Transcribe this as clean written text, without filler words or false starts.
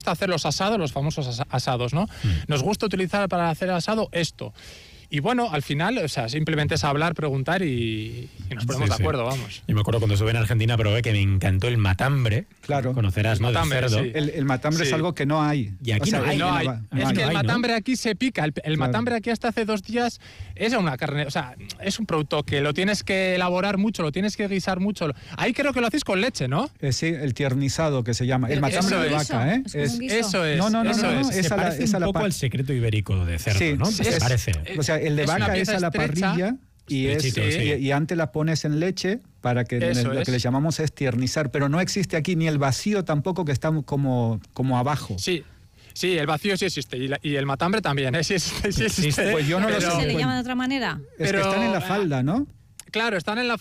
hacer los asados, los famosos asados, ¿no? Nos gusta utilizar para hacer asado esto. Y bueno, al final, o sea, simplemente es hablar, preguntar y nos ponemos de acuerdo, vamos. Yo me acuerdo cuando estuve en Argentina, probé que me encantó el matambre. Claro. Conocerás, ¿no? El matambre, del cerdo. sí. El matambre es algo que no hay. Y aquí no hay. Es que el matambre aquí se pica. El Claro. matambre aquí hasta hace 2 días es una carne, o sea, es un producto que lo tienes que elaborar mucho, lo tienes que guisar mucho. Ahí creo que lo hacéis con leche, ¿no? Sí, el tiernizado que se llama. El matambre de vaca, ¿eh? Eso es. No. Se parece un poco al secreto ibérico de cerdo, sí, ¿no? Se parece. O sea, el de vaca es a la parrilla Estrechito, y antes la pones en leche para que lo que le llamamos es tiernizar, pero no existe aquí ni el vacío tampoco, que está como abajo. Sí, el vacío sí existe y el matambre también, sí existe. Pues yo no lo sé. ¿Se le llama de otra manera? Es que están en la falda, ¿no? Claro, están en la